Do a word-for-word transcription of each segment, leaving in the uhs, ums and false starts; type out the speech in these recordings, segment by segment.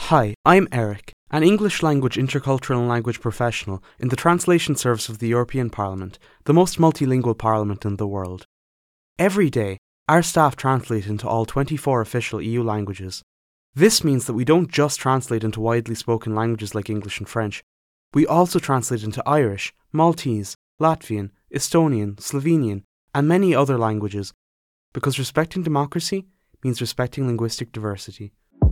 Hi, I'm Eric, an English language intercultural and language professional in the Translation Service of the European Parliament, the most multilingual parliament in the world. Every day, our staff translate into all twenty-four official E U languages. This means that we don't just translate into widely spoken languages like English and French, we also translate into Irish, Maltese, Latvian, Estonian, Slovenian, and many other languages, because respecting democracy means respecting linguistic diversity.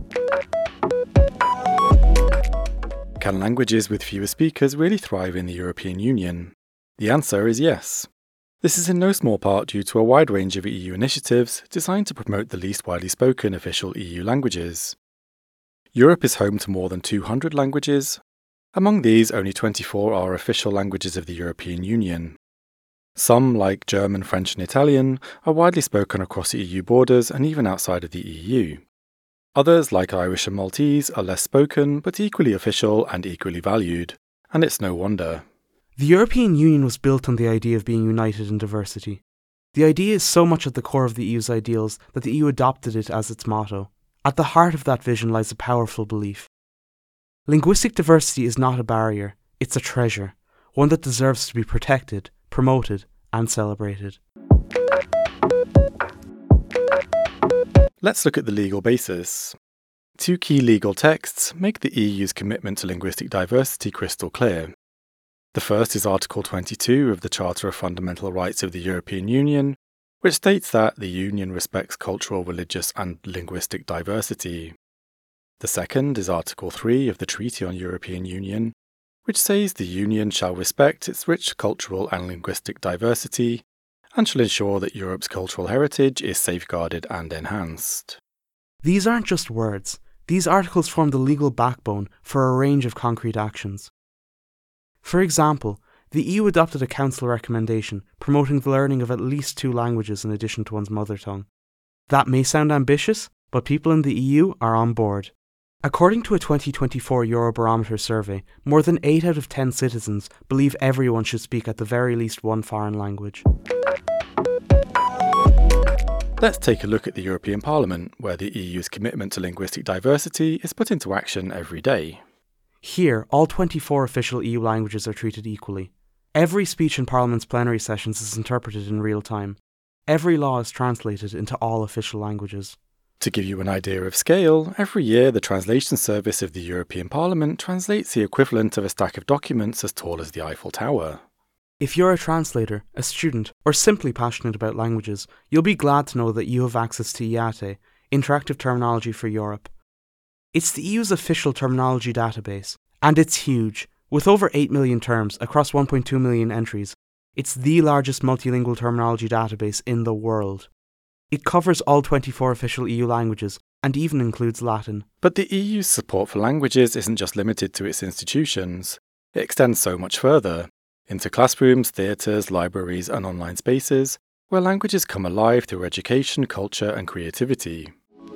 Can languages with fewer speakers really thrive in the European Union? The answer is yes. This is in no small part due to a wide range of E U initiatives designed to promote the least widely spoken official E U languages. Europe is home to more than two hundred languages. Among these, only twenty-four are official languages of the European Union. Some, like German, French and Italian, are widely spoken across E U borders and even outside of the E U. Others, like Irish and Maltese, are less spoken, but equally official and equally valued. And it's no wonder. The European Union was built on the idea of being united in diversity. The idea is so much at the core of the E U's ideals that the E U adopted it as its motto. At the heart of that vision lies a powerful belief. Linguistic diversity is not a barrier, it's a treasure, one that deserves to be protected, promoted, and celebrated. Let's look at the legal basis. Two key legal texts make the E U's commitment to linguistic diversity crystal clear. The first is Article twenty-two of the Charter of Fundamental Rights of the European Union, which states that the Union respects cultural, religious and linguistic diversity. The second is Article three of the Treaty on European Union, which says the Union shall respect its rich cultural and linguistic diversity and shall ensure that Europe's cultural heritage is safeguarded and enhanced. These aren't just words. These articles form the legal backbone for a range of concrete actions. For example, the E U adopted a Council recommendation promoting the learning of at least two languages in addition to one's mother tongue. That may sound ambitious, but people in the E U are on board. According to a twenty twenty-four Eurobarometer survey, more than eight out of ten citizens believe everyone should speak at the very least one foreign language. Let's take a look at the European Parliament, where the E U's commitment to linguistic diversity is put into action every day. Here, all twenty-four official E U languages are treated equally. Every speech in Parliament's plenary sessions is interpreted in real time. Every law is translated into all official languages. To give you an idea of scale, every year the Translation Service of the European Parliament translates the equivalent of a stack of documents as tall as the Eiffel Tower. If you're a translator, a student, or simply passionate about languages, you'll be glad to know that you have access to I A T E, Interactive Terminology for Europe. It's the E U's official terminology database, and it's huge. With over eight million terms across one point two million entries, it's the largest multilingual terminology database in the world. It covers all twenty-four official E U languages, and even includes Latin. But the E U's support for languages isn't just limited to its institutions. It extends so much further, into classrooms, theatres, libraries and online spaces, where languages come alive through education, culture and creativity.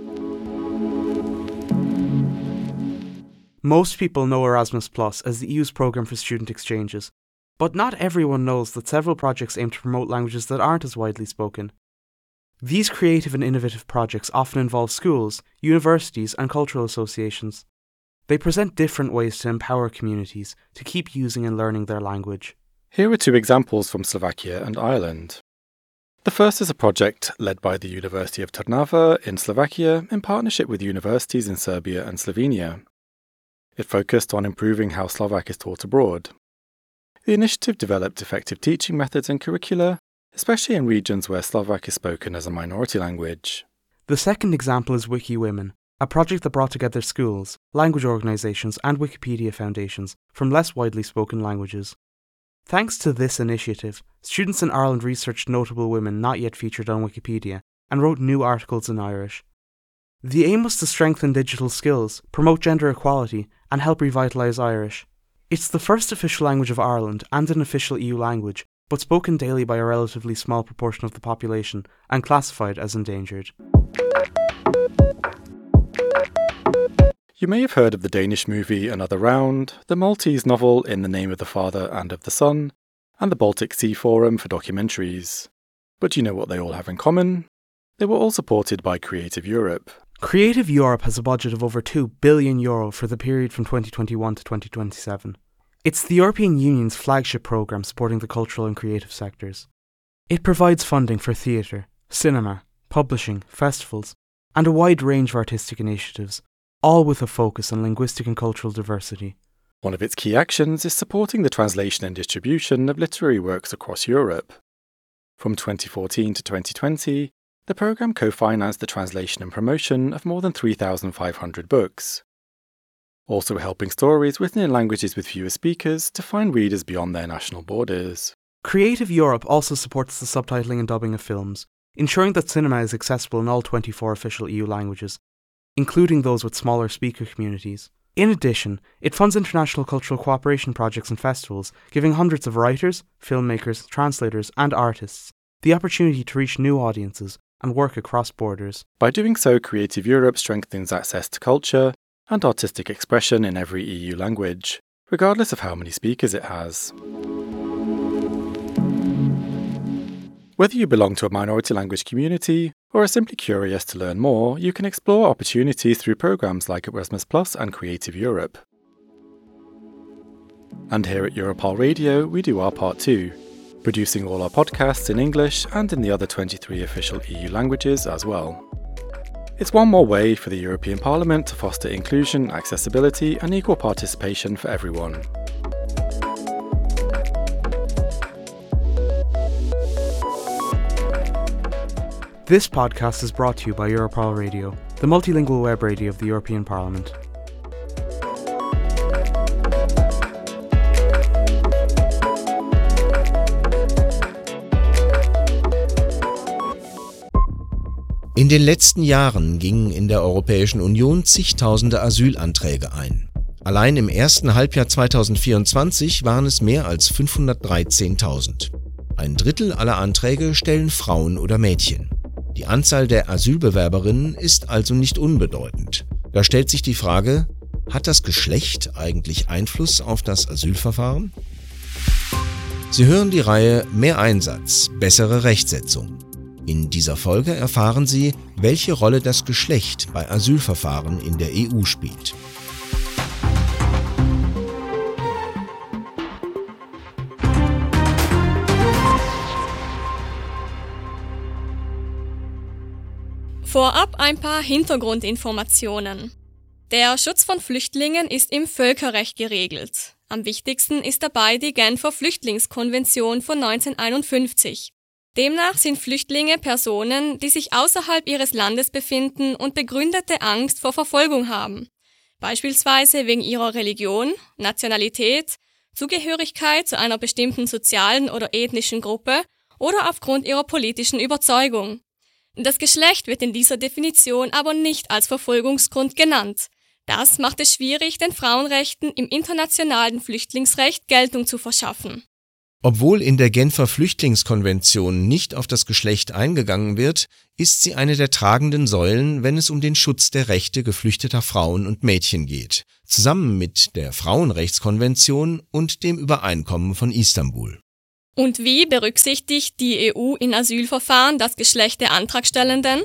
Most people know Erasmus Plus as the E U's programme for student exchanges, but not everyone knows that several projects aim to promote languages that aren't as widely spoken. These creative and innovative projects often involve schools, universities and cultural associations. They present different ways to empower communities to keep using and learning their language. Here are two examples from Slovakia and Ireland. The first is a project led by the University of Trnava in Slovakia in partnership with universities in Serbia and Slovenia. It focused on improving how Slovak is taught abroad. The initiative developed effective teaching methods and curricula, especially in regions where Slovak is spoken as a minority language. The second example is Wiki Women, a project that brought together schools, language organisations and Wikipedia foundations from less widely spoken languages. Thanks to this initiative, students in Ireland researched notable women not yet featured on Wikipedia and wrote new articles in Irish. The aim was to strengthen digital skills, promote gender equality and help revitalise Irish. It's the first official language of Ireland and an official E U language, but spoken daily by a relatively small proportion of the population and classified as endangered. You may have heard of the Danish movie Another Round, the Maltese novel In the Name of the Father and of the Son, and the Baltic Sea Forum for documentaries. But do you know what they all have in common? They were all supported by Creative Europe. Creative Europe has a budget of over two billion euro for the period from twenty twenty-one to twenty twenty-seven. It's the European Union's flagship programme supporting the cultural and creative sectors. It provides funding for theatre, cinema, publishing, festivals, and a wide range of artistic initiatives, all with a focus on linguistic and cultural diversity. One of its key actions is supporting the translation and distribution of literary works across Europe. From twenty fourteen to twenty twenty, the programme co-financed the translation and promotion of more than three thousand five hundred books, also helping stories written in languages with fewer speakers to find readers beyond their national borders. Creative Europe also supports the subtitling and dubbing of films, ensuring that cinema is accessible in all twenty-four official E U languages, including those with smaller speaker communities. In addition, it funds international cultural cooperation projects and festivals, giving hundreds of writers, filmmakers, translators, and artists the opportunity to reach new audiences and work across borders. By doing so, Creative Europe strengthens access to culture and artistic expression in every E U language, regardless of how many speakers it has. Whether you belong to a minority language community or are simply curious to learn more, you can explore opportunities through programs like Erasmus Plus and Creative Europe. And here at Europol Radio, we do our part too, producing all our podcasts in English and in the other twenty-three official E U languages as well. It's one more way for the European Parliament to foster inclusion, accessibility and equal participation for everyone. This podcast is brought to you by Europol Radio, the multilingual web radio of the European Parliament. In den letzten Jahren gingen in der Europäischen Union zigtausende Asylanträge ein. Allein im ersten Halbjahr zweitausendvierundzwanzig waren es mehr als fünfhundertdreizehntausend. Ein Drittel aller Anträge stellen Frauen oder Mädchen. Die Anzahl der Asylbewerberinnen ist also nicht unbedeutend. Da stellt sich die Frage, hat das Geschlecht eigentlich Einfluss auf das Asylverfahren? Sie hören die Reihe Mehr Einsatz, bessere Rechtsetzung. In dieser Folge erfahren Sie, welche Rolle das Geschlecht bei Asylverfahren in der E U spielt. Vorab ein paar Hintergrundinformationen. Der Schutz von Flüchtlingen ist im Völkerrecht geregelt. Am wichtigsten ist dabei die Genfer Flüchtlingskonvention von neunzehnhunderteinundfünfzig. Demnach sind Flüchtlinge Personen, die sich außerhalb ihres Landes befinden und begründete Angst vor Verfolgung haben, beispielsweise wegen ihrer Religion, Nationalität, Zugehörigkeit zu einer bestimmten sozialen oder ethnischen Gruppe oder aufgrund ihrer politischen Überzeugung. Das Geschlecht wird in dieser Definition aber nicht als Verfolgungsgrund genannt. Das macht es schwierig, den Frauenrechten im internationalen Flüchtlingsrecht Geltung zu verschaffen. Obwohl in der Genfer Flüchtlingskonvention nicht auf das Geschlecht eingegangen wird, ist sie eine der tragenden Säulen, wenn es um den Schutz der Rechte geflüchteter Frauen und Mädchen geht, zusammen mit der Frauenrechtskonvention und dem Übereinkommen von Istanbul. Und wie berücksichtigt die E U in Asylverfahren das Geschlecht der Antragstellenden?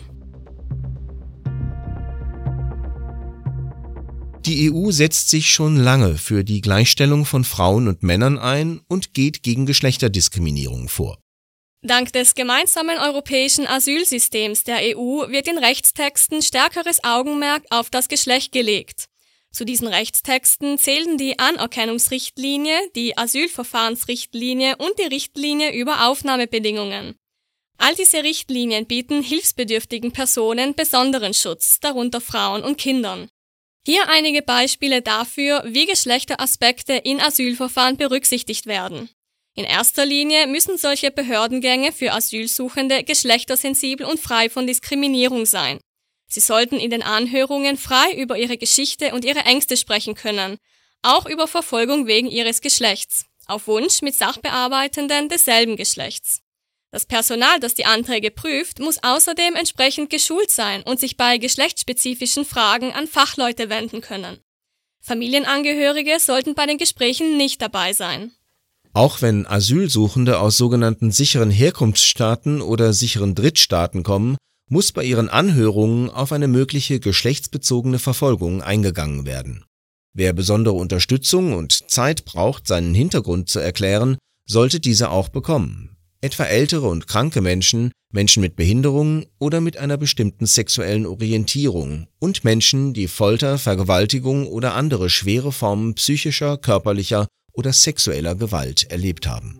Die E U setzt sich schon lange für die Gleichstellung von Frauen und Männern ein und geht gegen Geschlechterdiskriminierung vor. Dank des gemeinsamen europäischen Asylsystems der E U wird in Rechtstexten stärkeres Augenmerk auf das Geschlecht gelegt. Zu diesen Rechtstexten zählen die Anerkennungsrichtlinie, die Asylverfahrensrichtlinie und die Richtlinie über Aufnahmebedingungen. All diese Richtlinien bieten hilfsbedürftigen Personen besonderen Schutz, darunter Frauen und Kindern. Hier einige Beispiele dafür, wie Geschlechteraspekte in Asylverfahren berücksichtigt werden. In erster Linie müssen solche Behördengänge für Asylsuchende geschlechtersensibel und frei von Diskriminierung sein. Sie sollten in den Anhörungen frei über ihre Geschichte und ihre Ängste sprechen können, auch über Verfolgung wegen ihres Geschlechts, auf Wunsch mit Sachbearbeitenden desselben Geschlechts. Das Personal, das die Anträge prüft, muss außerdem entsprechend geschult sein und sich bei geschlechtsspezifischen Fragen an Fachleute wenden können. Familienangehörige sollten bei den Gesprächen nicht dabei sein. Auch wenn Asylsuchende aus sogenannten sicheren Herkunftsstaaten oder sicheren Drittstaaten kommen, muss bei ihren Anhörungen auf eine mögliche geschlechtsbezogene Verfolgung eingegangen werden. Wer besondere Unterstützung und Zeit braucht, seinen Hintergrund zu erklären, sollte diese auch bekommen. Etwa ältere und kranke Menschen, Menschen mit Behinderungen oder mit einer bestimmten sexuellen Orientierung und Menschen, die Folter, Vergewaltigung oder andere schwere Formen psychischer, körperlicher oder sexueller Gewalt erlebt haben.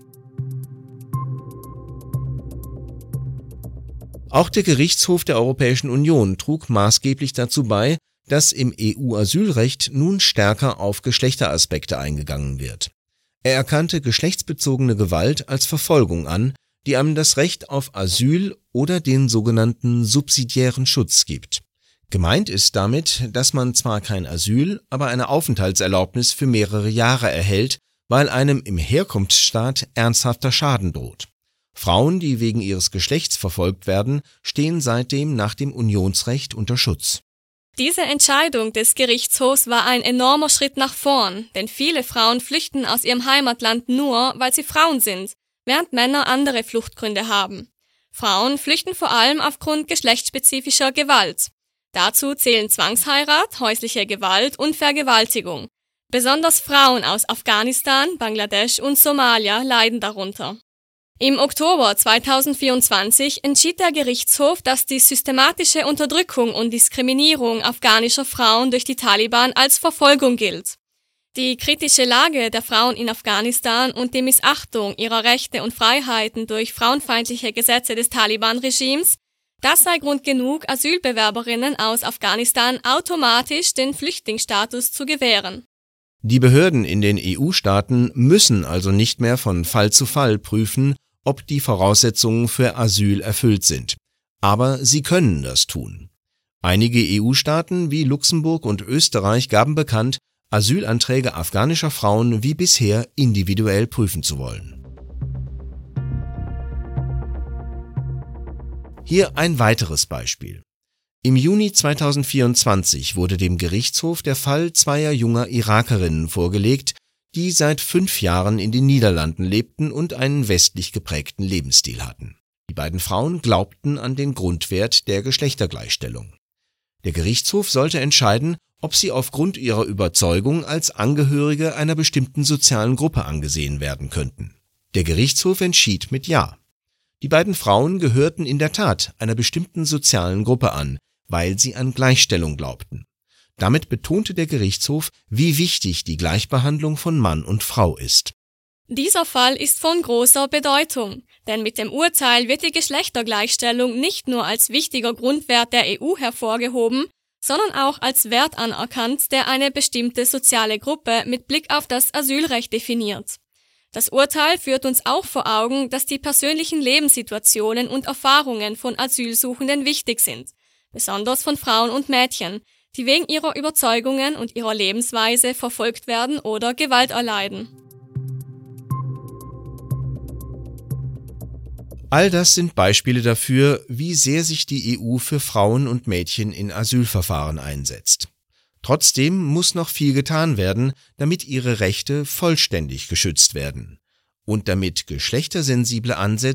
Auch der Gerichtshof der Europäischen Union trug maßgeblich dazu bei, dass im E U-Asylrecht nun stärker auf Geschlechteraspekte eingegangen wird. Er erkannte geschlechtsbezogene Gewalt als Verfolgung an, die einem das Recht auf Asyl oder den sogenannten subsidiären Schutz gibt. Gemeint ist damit, dass man zwar kein Asyl, aber eine Aufenthaltserlaubnis für mehrere Jahre erhält, weil einem im Herkunftsstaat ernsthafter Schaden droht. Frauen, die wegen ihres Geschlechts verfolgt werden, stehen seitdem nach dem Unionsrecht unter Schutz. Diese Entscheidung des Gerichtshofs war ein enormer Schritt nach vorn, denn viele Frauen flüchten aus ihrem Heimatland nur, weil sie Frauen sind, während Männer andere Fluchtgründe haben. Frauen flüchten vor allem aufgrund geschlechtsspezifischer Gewalt. Dazu zählen Zwangsheirat, häusliche Gewalt und Vergewaltigung. Besonders Frauen aus Afghanistan, Bangladesch und Somalia leiden darunter. Im Oktober zweitausendvierundzwanzig entschied der Gerichtshof, dass die systematische Unterdrückung und Diskriminierung afghanischer Frauen durch die Taliban als Verfolgung gilt. Die kritische Lage der Frauen in Afghanistan und die Missachtung ihrer Rechte und Freiheiten durch frauenfeindliche Gesetze des Taliban-Regimes, das sei Grund genug, Asylbewerberinnen aus Afghanistan automatisch den Flüchtlingsstatus zu gewähren. Die Behörden in den E U-Staaten müssen also nicht mehr von Fall zu Fall prüfen, ob die Voraussetzungen für Asyl erfüllt sind. Aber sie können das tun. Einige E U-Staaten wie Luxemburg und Österreich gaben bekannt, Asylanträge afghanischer Frauen wie bisher individuell prüfen zu wollen. Hier ein weiteres Beispiel. Im Juni zweitausendvierundzwanzig wurde dem Gerichtshof der Fall zweier junger Irakerinnen vorgelegt, die seit fünf Jahren in den Niederlanden lebten und einen westlich geprägten Lebensstil hatten. Die beiden Frauen glaubten an den Grundwert der Geschlechtergleichstellung. Der Gerichtshof sollte entscheiden, ob sie aufgrund ihrer Überzeugung als Angehörige einer bestimmten sozialen Gruppe angesehen werden könnten. Der Gerichtshof entschied mit Ja. Die beiden Frauen gehörten in der Tat einer bestimmten sozialen Gruppe an, weil sie an Gleichstellung glaubten. Damit betonte der Gerichtshof, wie wichtig die Gleichbehandlung von Mann und Frau ist. Dieser Fall ist von großer Bedeutung, denn mit dem Urteil wird die Geschlechtergleichstellung nicht nur als wichtiger Grundwert der E U hervorgehoben, sondern auch als Wert anerkannt, der eine bestimmte soziale Gruppe mit Blick auf das Asylrecht definiert. Das Urteil führt uns auch vor Augen, dass die persönlichen Lebenssituationen und Erfahrungen von Asylsuchenden wichtig sind, besonders von Frauen und Mädchen, die wegen ihrer Überzeugungen und ihrer Lebensweise verfolgt werden oder Gewalt erleiden. All das sind Beispiele dafür, wie sehr sich die E U für Frauen und Mädchen in Asylverfahren einsetzt. Trotzdem muss noch viel getan werden, damit ihre Rechte vollständig geschützt werden und damit geschlechtersensible Ansätze